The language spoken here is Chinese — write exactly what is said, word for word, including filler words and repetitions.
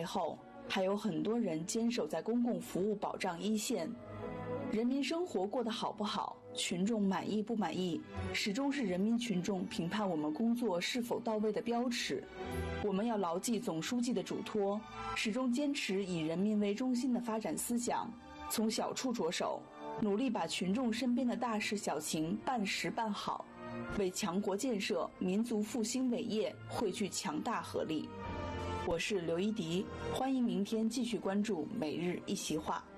后，还有很多人坚守在公共服务保障一线。人民生活过得好不好，群众满意不满意，始终是人民群众评判我们工作是否到位的标尺。我们要牢记总书记的嘱托，始终坚持以人民为中心的发展思想，从小处着手，努力把群众身边的大事小情办实办好，为强国建设、民族复兴伟业汇聚强大合力。我是刘一迪，欢迎明天继续关注每日一席话。